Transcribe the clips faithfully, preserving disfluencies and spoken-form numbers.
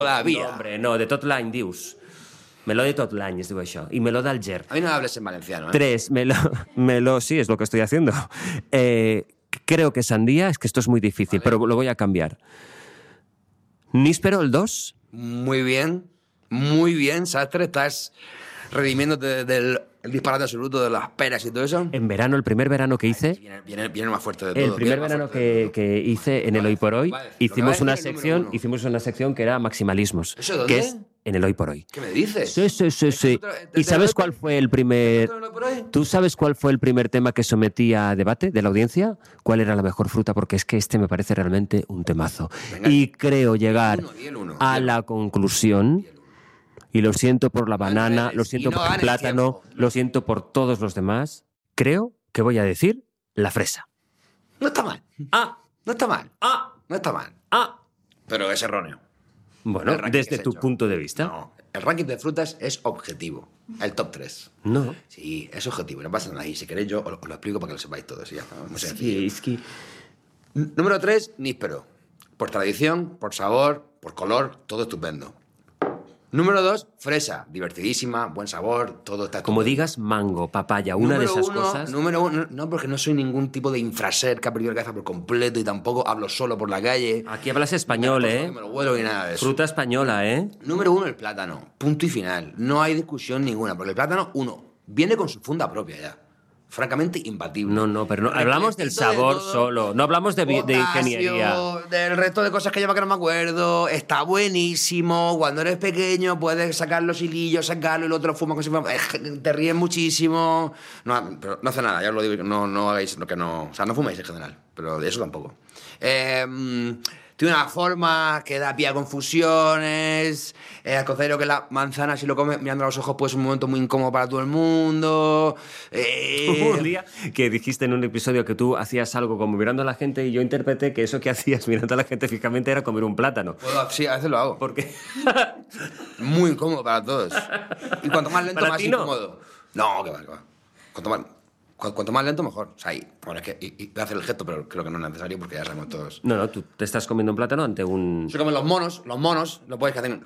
Todavía. No, hombre, no, de tot l'any, dius. Meló de tot l'any, es diu això. I meló d'Alger. A mí no me hables en valenciano, ¿eh? Tres, meló, meló, sí, es lo que estoy haciendo. Eh, creo que sandía, es que esto es muy difícil, vale, pero lo voy a cambiar. Níspero, el dos. Muy bien, muy bien, Sastre, estás redimiéndote del el disparate absoluto de las peras y todo eso. En verano, el primer verano que hice... Viene, viene, viene más fuerte de todo. El primer verano que, que hice en el Hoy por Hoy, hicimos una sección, hicimos una sección que era maximalismos. ¿Eso dónde? Que es en el Hoy por Hoy. ¿Qué me dices? Sí, sí, sí, sí. ¿Y sabes cuál fue el primer... ¿Tú sabes cuál fue el primer tema que sometí a debate de la audiencia? ¿Cuál era la mejor fruta? Porque es que este me parece realmente un temazo. Venga, y creo llegar uno, uno, uno, a la conclusión... Y lo siento por la banana, lo siento no por el plátano, tiempo. Lo siento por todos los demás. Creo que voy a decir la fresa. No está mal. Ah, no está mal. Ah, no está mal. Ah, pero es erróneo. Bueno, desde tu hecho. punto de vista. No, el ranking de frutas es objetivo. El top tres. No. Sí, es objetivo. No pasa nada. Y si queréis yo os lo, os lo explico para que lo sepáis todos. Ya, ¿no? Sí, es que... Número tres, níspero. Por tradición, por sabor, por color, todo estupendo. Número dos, fresa, divertidísima, buen sabor, todo está... Como digas mango, papaya, una número de esas uno, cosas... Número uno, no, porque no soy ningún tipo de infraser que ha perdido la cabeza por completo y tampoco hablo solo por la calle. Aquí hablas español, ¿eh? Me lo huelo y nada de eso. Fruta española, ¿eh? Número uno, el plátano. Punto y final. No hay discusión ninguna, porque el plátano, uno, viene con su funda propia ya. Francamente imbatible. No, no, pero no, hablamos del sabor de solo, no hablamos de, potasio, de ingeniería. Del resto de cosas que lleva que no me acuerdo. Está buenísimo. Cuando eres pequeño puedes sacar los hilillos, sacarlo y el otro fuma. Te ríes muchísimo. No, pero no hace nada, ya os lo digo. No, no hagáis lo que no... O sea, no fuméis en general, pero de eso tampoco. Eh... Tiene una forma que da pie a confusiones. Eh, considero que la manzana, si lo comes mirando a los ojos, pues es un momento muy incómodo para todo el mundo. Eh... Hubo un día que dijiste en un episodio que tú hacías algo como mirando a la gente y yo interpreté que eso que hacías mirando a la gente fijamente era comer un plátano. Bueno, sí, a veces lo hago. ¿Por qué? Muy incómodo para todos. Y cuanto más lento, ¿Para más ti no? incómodo. No, que va, que va. Cuanto más... Cuanto más lento, mejor. O sea, y, bueno, es que y, y voy a hacer el gesto, pero creo que no es necesario porque ya sabemos todos. No, no, tú te estás comiendo un plátano ante un... Se comen los monos, los monos, lo puedes hacer...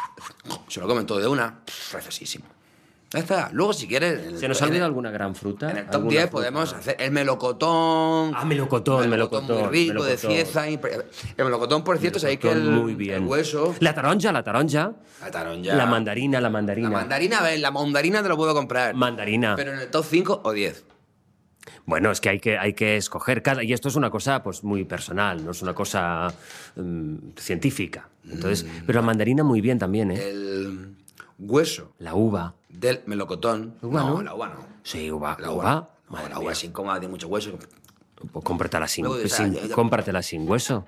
Se lo comen todo de una. Fresísimo. Ya está. Luego, si quieres... ¿Se nos ha olvidado alguna gran fruta? En el top diez podemos hacer el melocotón. Ah, melocotón, el melocotón. melocotón muy rico, melocotón. de cieza. El melocotón, por cierto, sabéis que el, muy bien. el hueso... La taronja, la taronja. La taronja. La mandarina, la mandarina. La mandarina, a ver, la mandarina te lo puedo comprar. Mandarina. Pero en el top cinco o diez. Bueno, es que hay que, hay que escoger cada... Y esto es una cosa pues muy personal, no es una cosa um, científica. Entonces, mm. Pero la mandarina muy bien también, ¿eh? El hueso. La uva. Del melocotón. ¿Uva no? No, la uva no. Sí, uva. La uva. uva. No, la uva sin coma, tiene mucho hueso. Pues cómpratela sin, Luego, sin, ya, ya, ya. cómpratela sin hueso.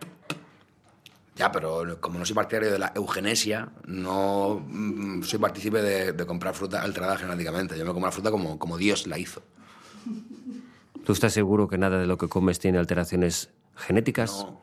Ya, pero como no soy partidario de la eugenesia, no mm, soy partícipe de, de comprar fruta alterada genéticamente. Yo me como la fruta como, como Dios la hizo. ¿Tú estás seguro que nada de lo que comes tiene alteraciones genéticas? No.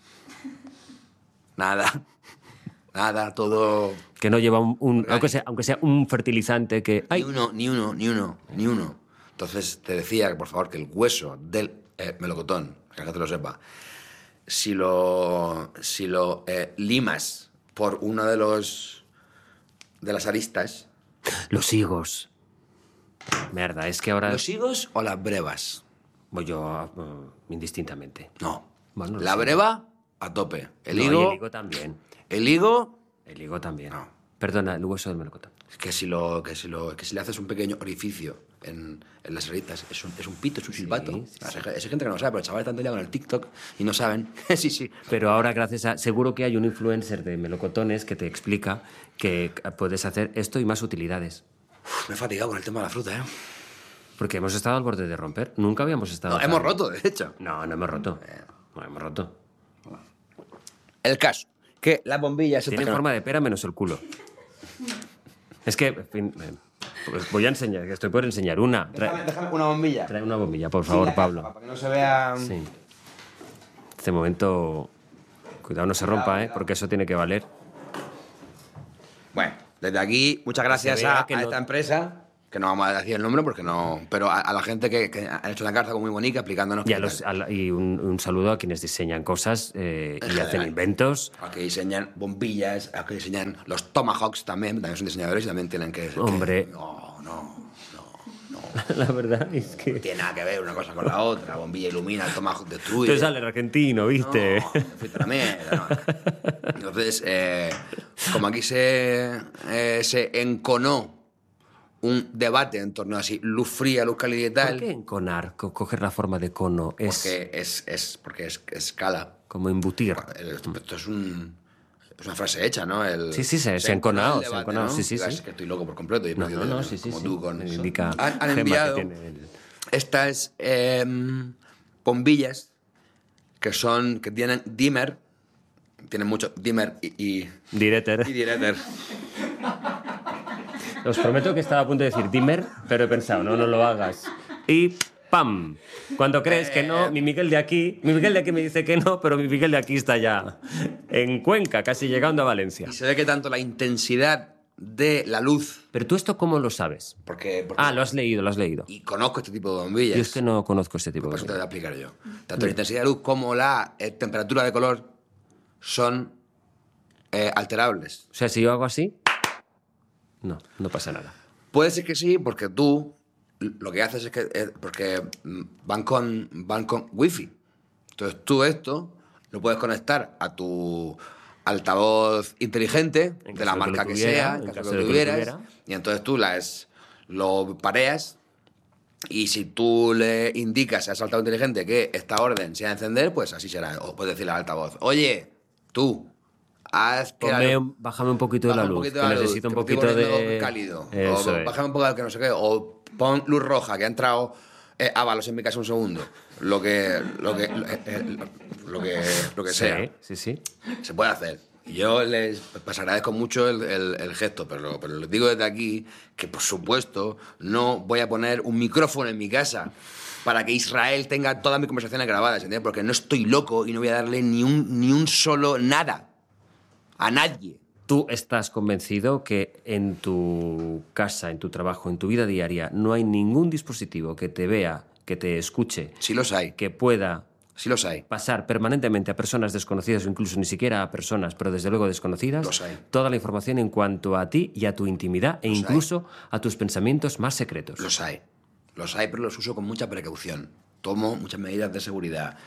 Nada. Nada, todo... Que no lleva un... un aunque, sea, aunque sea un fertilizante que... ¡Ay! Ni uno, ni uno, ni uno, ni uno. Entonces te decía que, por favor, que el hueso del eh, melocotón, que la gente lo sepa, si lo, si lo eh, limas por uno de los... de las aristas... Los higos. Merda, es que ahora... ¿Los higos o las brevas? Voy yo uh, indistintamente. No. Bueno, la sé. breva, a tope. El No, higo... y el higo también. El higo... El higo también. No. Perdona, el hueso del melocotón. Es que si, lo, que, si lo, que si le haces un pequeño orificio en, en las aristas, es un, es un pito, es un silbato. Sí, sí, sí. Hay gente que no lo sabe, pero el chaval tanto ya con el TikTok y no saben. Sí, sí. Pero ahora, gracias a... Seguro que hay un influencer de melocotones que te explica que puedes hacer esto y más utilidades. Uf, me he fatigado con el tema de la fruta, ¿eh? Porque hemos estado al borde de romper. Nunca habíamos estado... No, hemos roto, de hecho. No, no hemos roto. No hemos roto. El caso, que las bombillas... Tiene forma de pera menos el culo. Es que, en fin, pues voy a enseñar, que estoy por enseñar una. Trae, déjame, déjame una bombilla. Trae una bombilla, por favor, sí, Pablo. Caja, para que no se vea... Sí. Este momento... Cuidado, no se rompa, ¿eh? Porque eso tiene que valer. Bueno, desde aquí, muchas gracias a, que a no... esta empresa... que no vamos a decir el nombre porque no... Pero a, a la gente que, que han hecho una carta como muy bonita explicándonos... Y, a los, a la, y un, un saludo a quienes diseñan cosas eh, y hacen inventos. A que diseñan bombillas, a que diseñan los tomahawks también, también son diseñadores y también tienen que... Hombre... Que, no, no, no, no. La verdad es que... No tiene nada que ver una cosa con la otra. La bombilla ilumina, el tomahawk destruye. Tú sales argentino, ¿viste? No, fuiste la mierda, no. Entonces, eh, como aquí se, eh, se enconó un debate en torno a si luz fría, luz cálida y tal. ¿Por qué enconar, co coger la forma de cono? Es... Porque es, es, porque es escala. Como embutir. Esto es, un, es una frase hecha, ¿no? El, sí, sí, se, se ha enconado. Se ha enconado, ¿no? Sí, sí, sí. Es que estoy loco por completo. Y no, no, no, de, sí, sí, como sí. tú con... Indica han, han enviado el... estas eh, bombillas que son, que tienen dimmer, tienen mucho dimmer y... y Direter. Y direter. Os prometo que estaba a punto de decir dimmer, pero he pensado, no, no lo hagas. Y ¡pam! Cuando crees que no, mi Miguel de aquí, mi Miguel de aquí me dice que no, pero mi Miguel de aquí está ya en Cuenca, casi llegando a Valencia. Y se ve que tanto la intensidad de la luz... ¿Pero tú esto cómo lo sabes? Porque, porque ah, lo has leído, lo has leído. Y conozco este tipo de bombillas. Yo es que no conozco este tipo pues de bombillas. bombillas. Por eso te voy a explicar yo. Tanto la intensidad de luz como la eh, temperatura de color son eh, alterables. O sea, si yo hago así, no, no pasa nada. Puede ser que sí, porque tú lo que haces es que... Eh, porque van con, van con wifi. Entonces tú esto lo puedes conectar a tu altavoz inteligente, de la marca que, tuviera, que sea, en caso de que lo tuvieras, tuviera. Y entonces tú las, lo pareas y si tú le indicas a ese altavoz inteligente que esta orden sea encender, pues así será. O puedes decirle al altavoz, oye, tú, haz que Ponme, la, bájame un poquito de la luz, que necesito un poquito de... cálido. Eso o es. bájame un poco de que no sé qué. O pon luz roja, que ha entrado eh, Ábalos en mi casa un segundo. Lo que, lo que, eh, lo que, lo que sea. Sí, sí, sí. Se puede hacer. Yo les pues, agradezco mucho el, el, el gesto, pero, pero les digo desde aquí que, por supuesto, no voy a poner un micrófono en mi casa para que Israel tenga todas mis conversaciones grabadas, ¿entiendes? Porque no estoy loco y no voy a darle ni un, ni un solo nada a nadie. ¿Tú estás convencido que en tu casa, en tu trabajo, en tu vida diaria, no hay ningún dispositivo que te vea, que te escuche? Sí los hay. Que pueda... Sí los hay. Pasar permanentemente a personas desconocidas o incluso ni siquiera a personas, pero desde luego desconocidas, los hay. Toda la información en cuanto a ti y a tu intimidad e los incluso hay. A tus pensamientos más secretos. Los hay. Los hay, pero los uso con mucha precaución. Tomo muchas medidas de seguridad.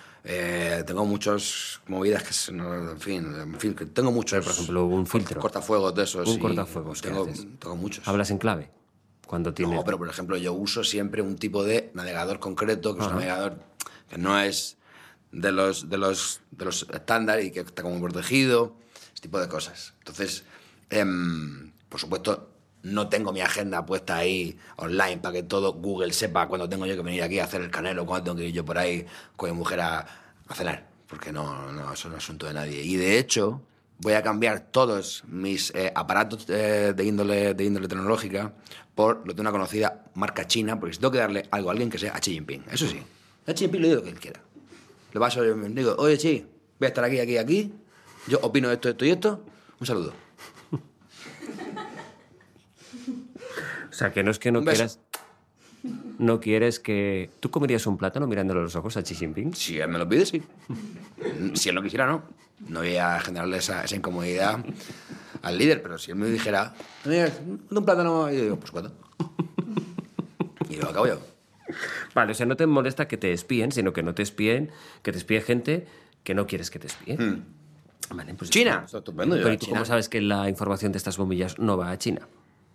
Eh, tengo muchas movidas que, en fin, en fin que tengo muchos. Por ejemplo, un filtro. Cortafuegos de esos. Un cortafuegos. Tengo, tengo muchos. ¿Hablas en clave? Cuando tienes... No, pero por ejemplo, yo uso siempre un tipo de navegador concreto, que Ajá. es un navegador que no es de los, de los, de los estándar y que está como protegido, ese tipo de cosas. Entonces, eh, por supuesto, no tengo mi agenda puesta ahí online para que todo Google sepa cuándo tengo yo que venir aquí a hacer el canelo, cuándo tengo que ir yo por ahí con mi mujer a, a cenar, porque no, no, eso no es asunto de nadie. Y de hecho, voy a cambiar todos mis eh, aparatos eh, de, índole, de índole tecnológica por lo de una conocida marca china, porque si tengo que darle algo a alguien que sea a Xi Jinping. Eso sí, a Xi Jinping le digo lo que él quiera. Le paso, le digo, oye, Xi, voy a estar aquí, aquí, aquí, yo opino esto, esto y esto, un saludo. O sea, que no es que no quieras... No quieres que... ¿Tú comerías un plátano mirándole a los ojos a Xi Jinping? Si él me lo pide, sí. Si él lo quisiera, no. No voy a generarle esa, esa incomodidad al líder, pero si él me dijera, un plátano, y yo digo, pues cuatro. Y lo acabo yo. Vale, o sea, no te molesta que te espíen, sino que no te espíen, que te espíe gente que no quieres que te espíe. Hmm. Vale, pues China. Está estupendo. Pero ¿y tú cómo sabes que la información de estas bombillas no va a China?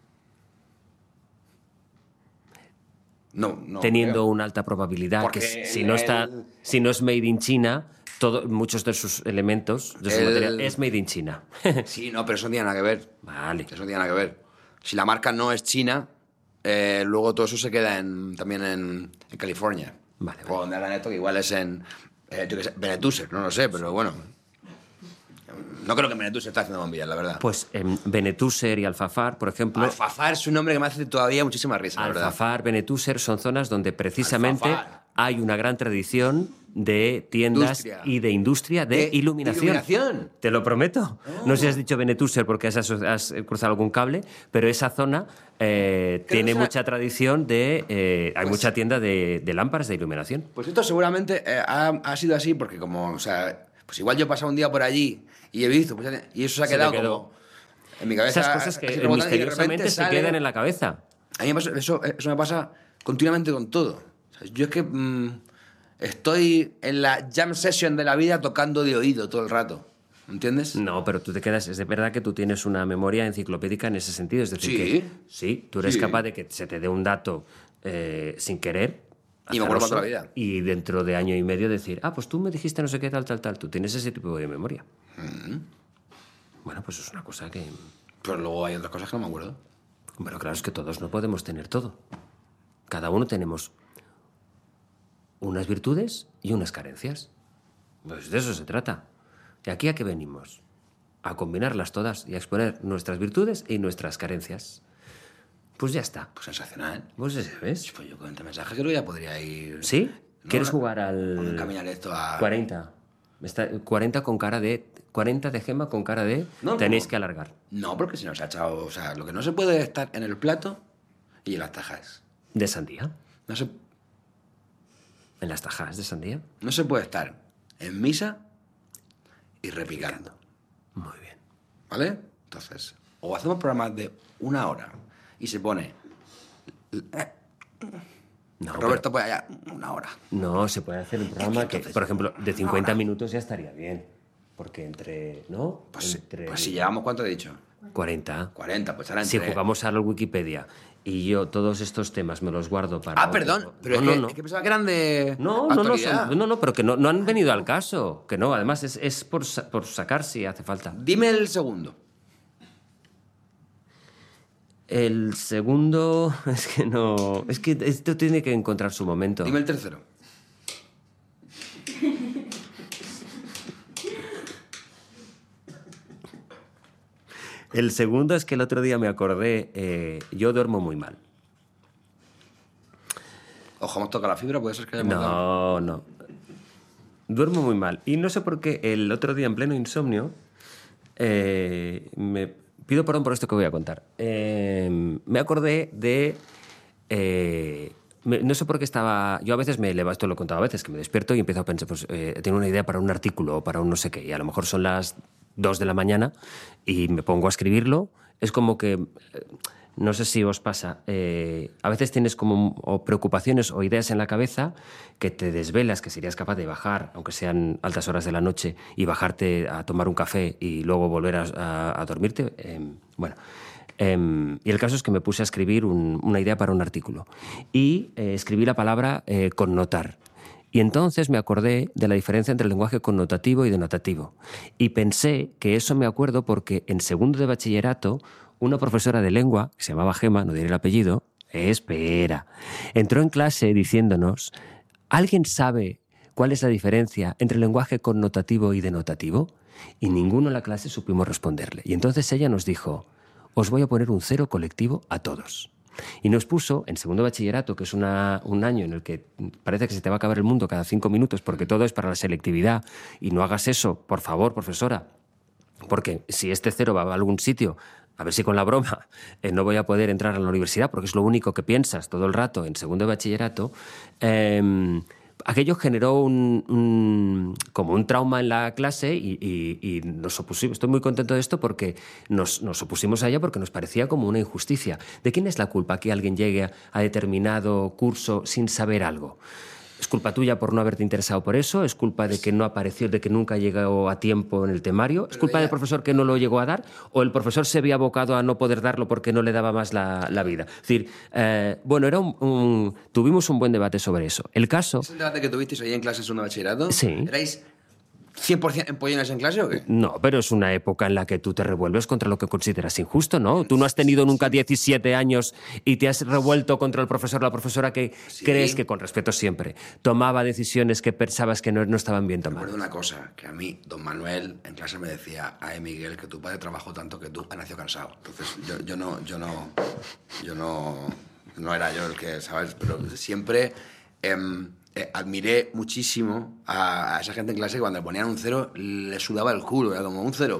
No, no. Teniendo creo. una alta probabilidad Porque que si no el... está, si no es made in China, todo, muchos de sus elementos, de su el... material, es made in China. Sí, no, pero eso no tiene nada que ver. Vale. Eso no tiene nada que ver. Si la marca no es china, eh, luego todo eso se queda en, también en, en California. Vale, vale. O donde hagan esto, que igual es en, eh, yo qué sé, Benetuser, no lo sé, pero bueno. No creo que Benetuser esté haciendo bombillas, la verdad. Pues en Benetuser y Alfafar, por ejemplo... Alfafar es un nombre que me hace todavía muchísima risa, la verdad. Alfafar, Benetuser son zonas donde precisamente Alfafar. hay una gran tradición de tiendas Industria. y de industria de, ¿De iluminación. iluminación? Te lo prometo. Oh. No sé si has dicho Benetúser porque has, has cruzado algún cable, pero esa zona eh, tiene será... mucha tradición de... Eh, hay Pues, mucha tienda de, de lámparas de iluminación. Pues esto seguramente eh, ha, ha sido así porque como, o sea, pues igual yo he pasado un día por allí y he visto, pues, y eso se ha Se te quedado quedó. como en mi cabeza. Esas cosas que así rebotando, y de misteriosamente repente se sale- quedan en la cabeza. A mí me pasa- eso, eso me pasa continuamente con todo. O sea, yo es que mm, estoy en la jam session de la vida tocando de oído todo el rato. ¿Entiendes? No, pero tú te quedas... Es de verdad que tú tienes una memoria enciclopédica en ese sentido. Es decir, Sí. que sí, tú eres Sí. capaz de que se te dé un dato eh, sin querer. Y me acuerdo azaroso, para toda la vida. Y dentro de año y medio decir, ah, pues tú me dijiste no sé qué, tal, tal, tal. Tú tienes ese tipo de memoria. Mm. Bueno, pues es una cosa que... Pero luego hay otras cosas que no me acuerdo. Bueno, claro, es que todos no podemos tener todo. Cada uno tenemos unas virtudes y unas carencias. Pues de eso se trata. ¿Y aquí a qué venimos? A combinarlas todas y a exponer nuestras virtudes y nuestras carencias. Pues ya está. Pues sensacional. Pues ese, ¿ves? Pues yo con este mensaje creo que ya podría ir... ¿Sí? No, ¿Quieres no, jugar al...? Caminar esto a... cuarenta. Está, cuarenta con cara de... cuarenta de Gema con cara de... No, tenéis no. que alargar. No, porque si no se ha echado... O sea, lo que no se puede es estar en el plato y en las tajas. ¿De sandía? No se, ¿En las tajas de sandía? no se puede estar en misa y repicando. Muy bien. ¿Vale? Entonces, o hacemos programas de una hora y se pone... No, Roberto, pues allá, una hora. No, se puede hacer un programa que, entonces, por ejemplo, de cincuenta ahora. minutos ya estaría bien. Porque entre, ¿no? Pues, entre pues si llevamos, ¿cuánto he dicho? cuarenta. cuarenta, pues ahora Si entre... jugamos a la Wikipedia y yo todos estos temas me los guardo para... Ah, otro- perdón, pero no, es, que, no, no. es que pensaba que eran de No, no, no, actualidad. son- no, no, pero que no, no han venido al caso. Que no, además es, es por, sa- por sacar si hace falta. Dime el segundo. El segundo, es que no... Es que esto tiene que encontrar su momento. Dime el tercero. El segundo es que el otro día me acordé, eh, yo duermo muy mal. Ojo, hemos tocado la fibra, puede ser que hayamos dado. No, no. Duermo muy mal. Y no sé por qué el otro día en pleno insomnio, eh, me pido perdón por esto que voy a contar. Eh, me acordé de... eh, me- no sé por qué estaba... Yo a veces me levanto, esto lo he contado a veces, que me despierto y empiezo a pensar, pues eh, tengo una idea para un artículo o para un no sé qué, y a lo mejor son las dos de la mañana y me pongo a escribirlo. Es como que... eh, no sé si os pasa, eh, a veces tienes como o preocupaciones o ideas en la cabeza que te desvelas, que serías capaz de bajar, aunque sean altas horas de la noche, y bajarte a tomar un café y luego volver a, a- a dormirte. Eh, bueno, eh, y el caso es que me puse a escribir un- una idea para un artículo y eh, escribí la palabra eh, connotar. Y entonces me acordé de la diferencia entre el lenguaje connotativo y denotativo. Y pensé que eso me acuerdo porque en segundo de bachillerato una profesora de lengua, que se llamaba Gema, no diré el apellido, espera, entró en clase diciéndonos, ¿alguien sabe cuál es la diferencia entre el lenguaje connotativo y denotativo? Y ninguno en la clase supimos responderle. Y entonces ella nos dijo, os voy a poner un cero colectivo a todos. Y nos puso, en segundo bachillerato, que es una, un año en el que parece que se te va a acabar el mundo cada cinco minutos porque todo es para la selectividad, y no hagas eso, por favor, profesora, porque si este cero va a algún sitio, a ver si con la broma eh, no voy a poder entrar a la universidad, porque es lo único que piensas todo el rato en segundo de bachillerato, eh, aquello generó un, un- como un trauma en la clase y, y- y nos opusimos. Estoy muy contento de esto porque nos, nos opusimos a ella porque nos parecía como una injusticia. ¿De quién es la culpa que alguien llegue a, a determinado curso sin saber algo? ¿Es culpa tuya por no haberte interesado por eso? ¿Es culpa de que no apareció, de que nunca llegó a tiempo en el temario? ¿Es culpa del profesor que no lo llegó a dar? ¿O el profesor se había abocado a no poder darlo porque no le daba más la, la vida? Es decir, eh, bueno, era un, un- tuvimos un buen debate sobre eso. El caso... ¿Es el debate que tuvisteis ahí en clase en segundo de bachillerato? Sí. ¿Erais cien por ciento empollones en clase o qué? No, pero es una época en la que tú te revuelves contra lo que consideras injusto, ¿no? Tú no has tenido nunca diecisiete años y te has revuelto contra el profesor o la profesora que Sí. crees que, con respeto siempre, tomaba decisiones que pensabas que no, no estaban bien Recuerdo tomadas. una cosa, que a mí, don Manuel, en clase me decía, ay, Miguel, que tu padre trabajó tanto que tú has nacido cansado. Entonces, yo, yo no, yo no, yo no, no era yo el que, ¿sabes? Pero siempre, em, eh, admiré muchísimo a, a esa gente en clase que cuando le ponían un cero le sudaba el culo, era como un cero.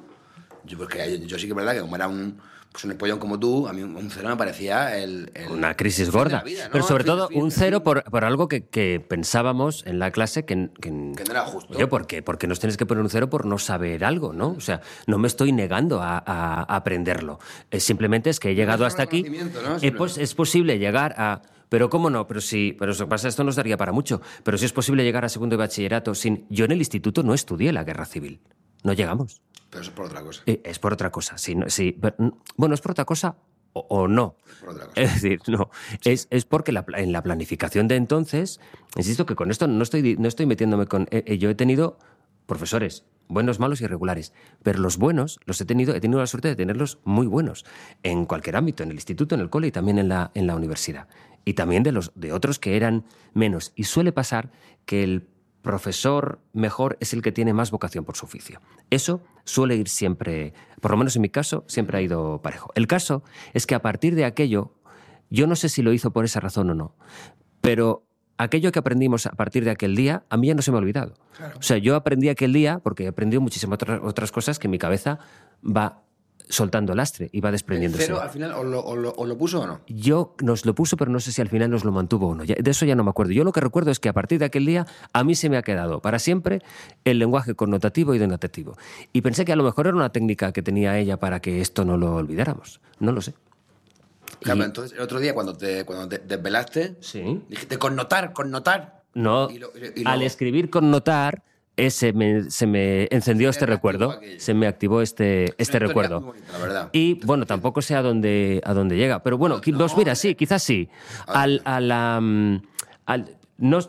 Yo, porque yo, yo sí que es verdad que como era un, pues un espollón como tú, a mí un cero me parecía el... el una crisis gorda. Vida, ¿no? Pero sobre fin, todo fin, un fin, cero fin. por, por algo que, que pensábamos en la clase que... Que, que no era justo. Oye, ¿por qué? Porque nos tienes que poner un cero por no saber algo, ¿no? O sea, no me estoy negando a, a, a aprenderlo. Eh, simplemente es que he llegado no hasta aquí. ¿no? Eh, pues es posible llegar a... Pero ¿cómo no? Pero sí, pero eso pasa, esto nos daría para mucho. Pero sí es posible llegar a segundo de bachillerato sin... Yo en el instituto no estudié la guerra civil. No llegamos. Pero eso es por otra cosa. Eh, es por otra cosa, sí. No, sí pero, bueno, es por otra cosa o, o no. Es por otra cosa. Es decir, no. Sí. Es, es porque la, en la planificación de entonces, insisto que con esto no estoy, no estoy metiéndome con... Eh, yo he tenido profesores buenos, malos y regulares, pero los buenos los he tenido, he tenido la suerte de tenerlos muy buenos en cualquier ámbito, en el instituto, en el cole y también en la, en la universidad. Y también de, los, de otros que eran menos. Y suele pasar que el profesor mejor es el que tiene más vocación por su oficio. Eso suele ir siempre, por lo menos en mi caso, siempre ha ido parejo. El caso es que a partir de aquello, yo no sé si lo hizo por esa razón o no, pero aquello que aprendimos a partir de aquel día, a mí ya no se me ha olvidado. Claro. O sea, yo aprendí aquel día porque he aprendido muchísimas otras, otras cosas que mi cabeza va soltando lastre y va desprendiéndose. ¿El cero al final os lo, os, lo, os lo puso o no? Yo nos lo puso, pero no sé si al final nos lo mantuvo o no. De eso ya no me acuerdo. Yo lo que recuerdo es que a partir de aquel día a mí se me ha quedado para siempre el lenguaje connotativo y denotativo. Y pensé que a lo mejor era una técnica que tenía ella para que esto no lo olvidáramos. No lo sé. Claro, y... entonces el otro día cuando te, cuando te desvelaste, sí. dijiste connotar, connotar. No, y lo, y lo... al escribir connotar... Ese me, se me encendió se este recuerdo, aquello. se me activó este, este recuerdo. Bonita, la verdad. Y bueno, tampoco sé a dónde, a dónde llega, pero bueno, no, pues mira, sí, quizás sí. Al, a la, al, no,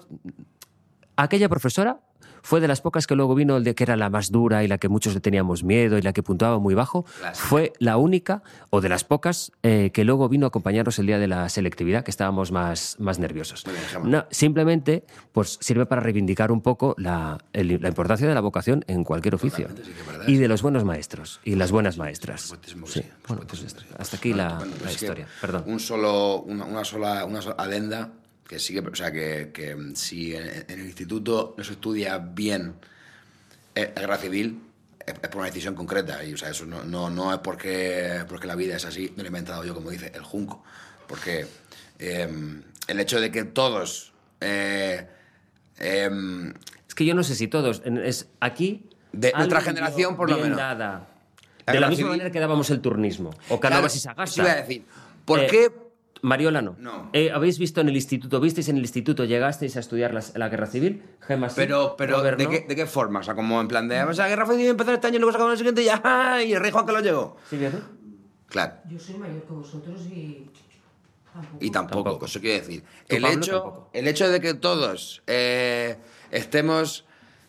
aquella profesora fue de las pocas que luego vino, el de que era la más dura y la que muchos le teníamos miedo y la que puntuaba muy bajo. Clásica. Fue la única, o de las pocas, eh, que luego vino a acompañarnos el día de la selectividad, que estábamos más, más nerviosos. Bien, no, simplemente pues, sirve para reivindicar un poco la, el, la importancia de la vocación en cualquier oficio. Sí, y de los buenos maestros y las buenas maestras. Sí. Bueno, pues hasta aquí bueno, la, bueno, pues la historia. Perdón. Un solo, una, una, sola, una sola adenda. Que sí que, o sea, que, que si en, en el instituto no se estudia bien eh, la guerra civil, es, es por una decisión concreta. Y, o sea, eso no, no, no es porque, porque la vida es así, me lo he inventado yo, como dice el Junco. Porque eh, el hecho de que todos... Eh, eh, es que yo no sé si todos... Es aquí... De nuestra generación, por lo menos. Dada, de la, la misma civil, manera que dábamos el turnismo. O Cánovas y Sagasta. Iba a decir, ¿por eh, qué...? Mariola no. no. Eh, ¿Habéis visto en el instituto, visteis en el instituto, llegasteis a estudiar la, la guerra civil? Gemma, sí. Pero, pero Robert, ¿de, ¿no? qué, ¿de qué forma? O sea, como en plan de, o sea, la guerra civil empezó este año y luego sacamos el siguiente y ya, y el rey Juan que lo llegó. ¿Sí, bien? Claro. Yo soy mayor que vosotros y... Tampoco. Y tampoco, tampoco. Eso quiere decir. El Pablo, hecho, tampoco. el hecho de que todos eh, estemos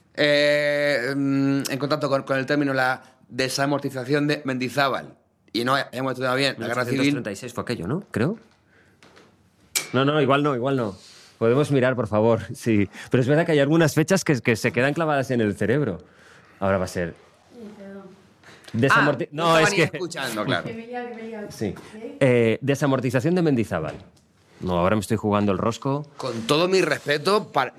eh, en contacto con, con el término la desamortización de Mendizábal y no hayamos estudiado bien la guerra civil... mil ochocientos treinta y seis fue aquello, ¿no? Creo. No, no, igual no, igual no. Podemos mirar, por favor, sí. Pero es verdad que hay algunas fechas que, que se quedan clavadas en el cerebro. Ahora va a ser... Desamorti... Ah, no, es que... escuchando, claro. Que me llame, que me llame. Sí. Eh, desamortización de Mendizábal. No, ahora me estoy jugando el rosco. Con todo mi respeto para...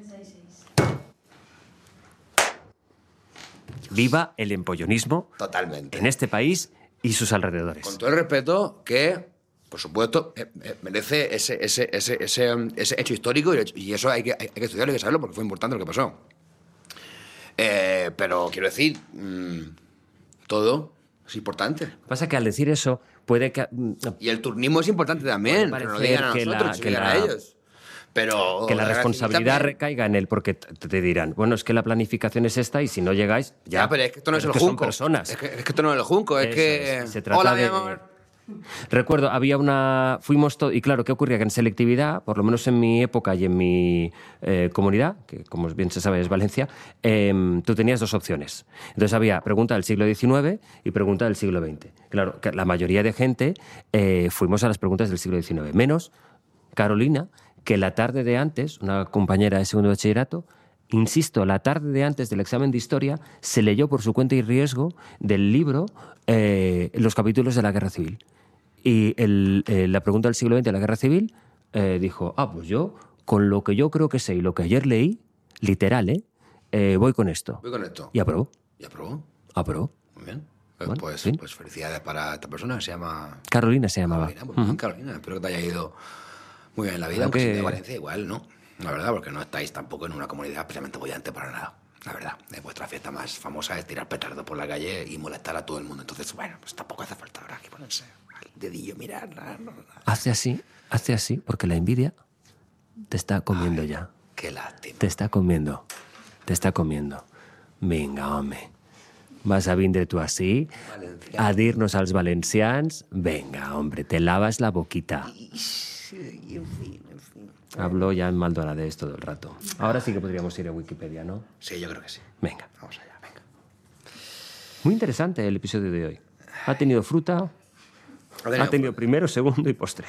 Viva el empollonismo. Totalmente. En este país y sus alrededores. Con todo el respeto que... Por supuesto, eh, eh, merece ese, ese, ese, ese, ese hecho histórico y, y eso hay que, hay que estudiarlo, hay que saberlo porque fue importante lo que pasó. Eh, pero quiero decir, mmm, todo es importante. Pasa que al decir eso puede que... Y el turnismo es importante también, pero no digan a nosotros, que, la, que digan la, a ellos. Pero que la responsabilidad recaiga en él, porque te, te dirán, bueno, es que la planificación es esta y si no llegáis, ya... ya pero es que esto no es el que Junco. Son personas. Es que, es que esto no es el Junco, es eso que... Es, se trata Hola, de... mi amor. Recuerdo, había una... Fuimos todo... Y claro, ¿qué ocurría? Que en selectividad, por lo menos en mi época y en mi eh, comunidad, que como bien se sabe es Valencia, eh, tú tenías dos opciones. Entonces había pregunta del siglo diecinueve y pregunta del siglo veinte. Claro, que la mayoría de gente eh, fuimos a las preguntas del siglo diecinueve. Menos Carolina, que la tarde de antes, una compañera de segundo de bachillerato, insisto, la tarde de antes del examen de historia, se leyó por su cuenta y riesgo del libro eh, los capítulos de la Guerra Civil. Y el, eh, la pregunta del siglo veinte de la Guerra Civil eh, dijo, ah, pues yo con lo que yo creo que sé y lo que ayer leí, literal, ¿eh? Eh, voy con esto. Voy con esto. Y aprobó. ¿Y aprobó? Aprobó. Muy bien. Pues, Bueno, pues, sí. pues felicidades para esta persona que se llama... Carolina se llamaba. Carolina. Pues muy bien, Carolina. Espero que te haya ido muy bien en la vida. Claro Aunque que- si de Valencia igual, ¿no? La verdad, porque no estáis tampoco en una comunidad especialmente bollante para nada. La verdad, eh, vuestra fiesta más famosa es tirar petardo por la calle y molestar a todo el mundo. Entonces, bueno, pues tampoco hace falta ahora que ponerse al dedillo, mirar. Nada, no, nada. Hace así, hace así, porque la envidia te está comiendo ya. Qué lástima. Te está comiendo. Te está comiendo. Venga, home. Vas a vindre tú así, Valencià. a dirnos als valencians. Venga, hombre, te lavas la boquita. Sí, en fin, en fin. Hablo ya en maldoradés todo el rato. Ahora sí que podríamos ir a Wikipedia, ¿no? Sí, yo creo que sí. Venga. Vamos allá, venga. Muy interesante el episodio de hoy. Ha tenido fruta, tenido ha tenido primero, segundo y postre.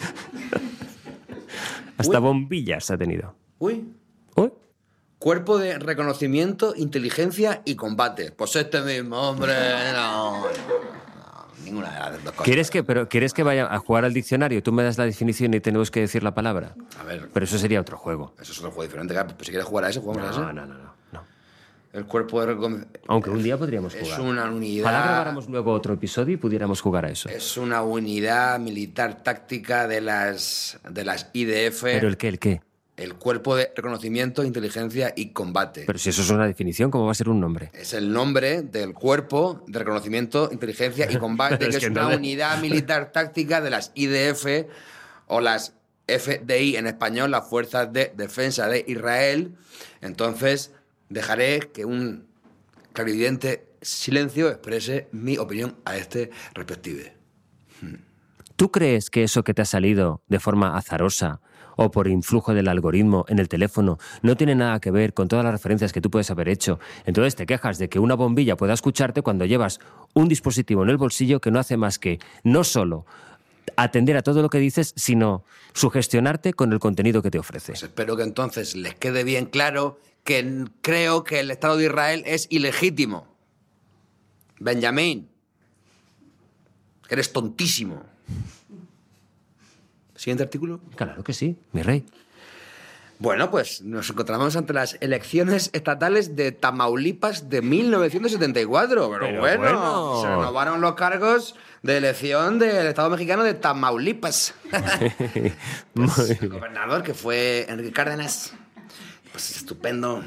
Hasta bombillas ha tenido. Uy, ¿Oh? cuerpo de reconocimiento, inteligencia y combate. Pues este mismo, hombre. No, no, no, ninguna de las dos cosas. ¿Quieres que, pero, ¿Quieres que vaya a jugar al diccionario? Tú me das la definición y tenemos que decir la palabra. A ver, Pero eso sería otro juego. eso es otro juego diferente. Claro. Pues si quieres jugar a ese, jugamos a ese. No, no, no, no. no. El cuerpo de reconocimiento. Aunque un día podríamos Es jugar. una unidad. Ojalá grabáramos luego otro episodio y pudiéramos jugar a eso. Es una unidad militar táctica de las, de las I D F. ¿Pero el qué, el qué? El cuerpo de reconocimiento, inteligencia y combate. Pero si eso es una definición, ¿cómo va a ser un nombre? Es el nombre del cuerpo de reconocimiento, inteligencia y combate, Pero que es es, que una no le- unidad militar táctica de las I D F o las F D I en español, las Fuerzas de Defensa de Israel. Entonces, dejaré que un clarividente silencio exprese mi opinión a este respectivo. ¿Tú crees que eso que te ha salido de forma azarosa o por influjo del algoritmo en el teléfono no tiene nada que ver con todas las referencias que tú puedes haber hecho? Entonces te quejas de que una bombilla pueda escucharte cuando llevas un dispositivo en el bolsillo que no hace más que no solo atender a todo lo que dices, sino sugestionarte con el contenido que te ofrece. Pues espero que entonces les quede bien claro que n- creo que el Estado de Israel es ilegítimo. Benjamín, eres tontísimo. Siguiente artículo. Claro que sí, mi rey. Bueno, pues nos encontramos ante las elecciones estatales de Tamaulipas de mil novecientos setenta y cuatro. Pero, Pero bueno, bueno. se renovaron los cargos de elección del Estado mexicano de Tamaulipas. Pues, el gobernador, que fue Enrique Cárdenas, pues estupendo.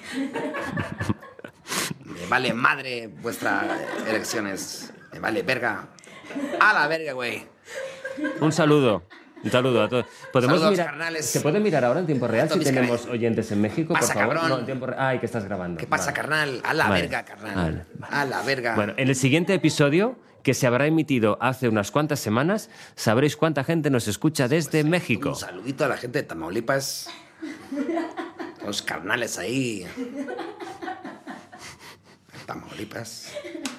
Me vale madre vuestras elecciones. Me vale verga. A la verga, güey. Un saludo. Un saludo a todos. ¿Podemos Saludos, mirar? carnales. ¿Se puede mirar ahora en tiempo real si ¿Dónde está tenemos Isabel? oyentes en México, Pasa, por favor? cabrón. No, en tiempo real. Ay, que estás grabando. ¿Qué pasa, Vale. carnal? A la Vale. verga, carnal. Vale, vale. A la verga. Bueno, en el siguiente episodio, que se habrá emitido hace unas cuantas semanas, sabréis cuánta gente nos escucha desde México. Un saludito a la gente de Tamaulipas. Los carnales ahí. Tamaulipas.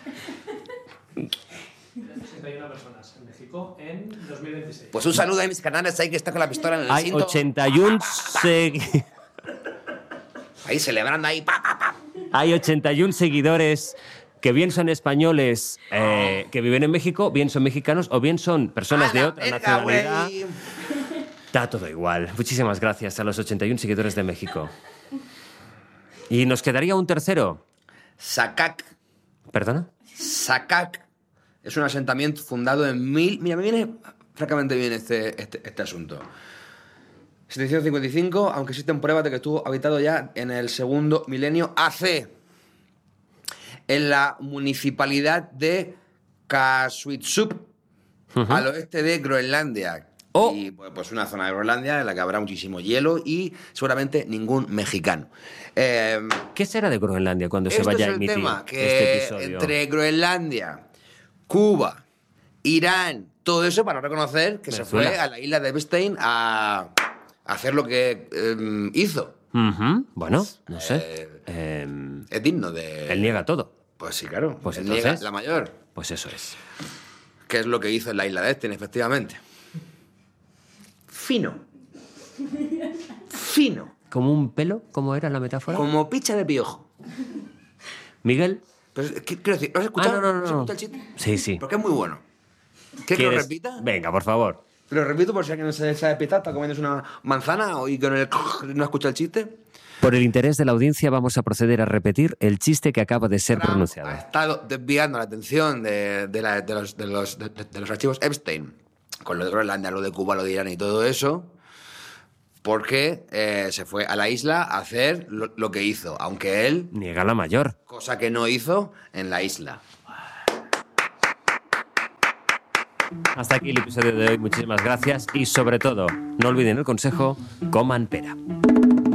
sesenta y una personas en México en dos mil veintiséis. Pues un saludo a mis carnales ahí que están con la pistola en el Hay cinto. ochenta y uno segui- Ahí celebrando ahí. Pa, pa, pa. Hay ochenta y uno seguidores que bien son españoles eh, que viven en México, bien son mexicanos o bien son personas A de la otra verga, nacionalidad. güey. Está todo igual. Muchísimas gracias a los ochenta y uno seguidores de México. Y nos quedaría un tercero. Sacac. ¿Perdona? Sacac. Es un asentamiento fundado en mil... Mira, me viene francamente bien este, este, este asunto. setecientos cincuenta y cinco, aunque existen pruebas de que estuvo habitado ya en el segundo milenio A C. En la municipalidad de Kasuitsup, al oeste de Groenlandia. Oh. Y pues, pues una zona de Groenlandia en la que habrá muchísimo hielo y seguramente ningún mexicano. Eh, ¿Qué será de Groenlandia cuando se esto vaya es a el emitir tema, que este episodio? entre Groenlandia, Cuba, Irán, todo eso para reconocer que se Venezuela. fue a la isla de Epstein a, a hacer lo que eh, hizo. Ujú. Bueno, no sé. Eh, Em, Es digno de... él niega todo. Pues sí, claro. Pues Él entonces- niega la mayor. Pues eso es. Que es lo que hizo en la isla de Epstein, efectivamente. Fino. Fino. ¿Como un pelo? ¿Cómo era la metáfora? Como picha de piojo. Miguel. Pero, ¿qué- quiero decir, ¿no has escuchado? Ah, no, no, no. ¿Has escuchado el chiste? Sí, sí. Porque es muy bueno. ¿Quieres que lo ¿Quieres? repita? Venga, por favor. Lo repito por si alguien no se ha despistado, está comiéndose una manzana y con el no escucha el chiste. Por el interés de la audiencia vamos a proceder a repetir el chiste que acaba de ser Trump pronunciado. Ha estado desviando la atención de, de, la, de, los, de, los, de, de los archivos Epstein, con lo de Groenlandia, lo de Cuba, lo de Irán y todo eso, porque eh, se fue a la isla a hacer lo, lo que hizo, aunque él... Niega la mayor. Cosa que no hizo en la isla. Hasta aquí el episodio de hoy. Muchísimas gracias y sobre todo, no olviden el consejo, coman pera.